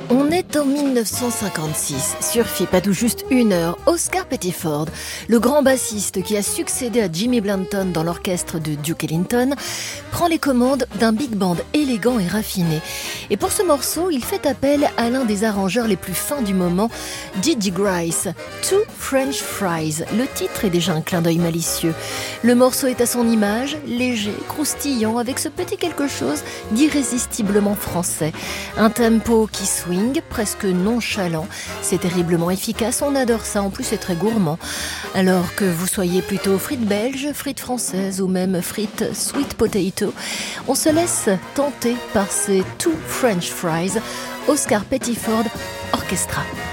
On est en 1956. Surfit pas tout juste une heure. Oscar Pettiford, le grand bassiste qui a succédé à Jimmy Blanton dans l'orchestre de Duke Ellington, prend les commandes d'un big band élégant et raffiné. Et pour ce morceau, il fait appel à l'un des arrangeurs les plus fins du moment, Gigi Grice, Two French Fries. Le titre est déjà un clin d'œil malicieux. Le morceau est à son image, léger, croustillant, avec ce petit quelque chose d'irrésistiblement français. Un tempo qui swing, presque nonchalant. C'est terriblement efficace, on adore ça, en plus c'est très gourmand. Alors que vous soyez plutôt frites belges, frites françaises ou même frites sweet potato, on se laisse tenter par ces Two French Fries, Oscar Pettiford Orchestra.